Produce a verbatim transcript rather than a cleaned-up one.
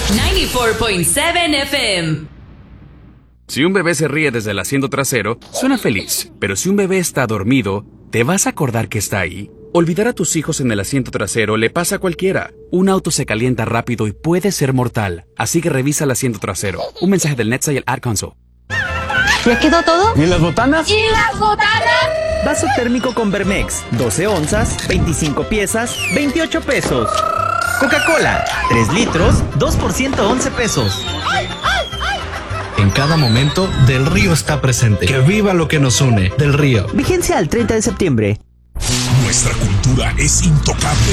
noventa y cuatro punto siete F M. Si un bebé se ríe desde el asiento trasero, suena feliz. Pero si un bebé está dormido, ¿te vas a acordar que está ahí? Olvidar a tus hijos en el asiento trasero le pasa a cualquiera. Un auto se calienta rápido y puede ser mortal. Así que revisa el asiento trasero. Un mensaje del Netza y el Ad Console. ¿Ya quedó todo? ¿Y las botanas? ¿Y las botanas? Vaso térmico con Vermex, doce onzas, veinticinco piezas, veintiocho pesos. Coca-Cola, tres litros, dos por ciento, once pesos. En cada momento, Del Río está presente. Que viva lo que nos une. Del Río. Vigencia al treinta de septiembre. Nuestra cultura es intocable.